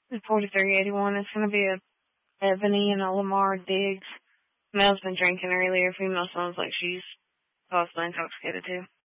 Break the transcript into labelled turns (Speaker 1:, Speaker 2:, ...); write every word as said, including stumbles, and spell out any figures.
Speaker 1: forty-three eighty-one. It's going to be a Ebony and a Lamar Diggs. Male's been drinking earlier. Female sounds like she's possibly intoxicated too.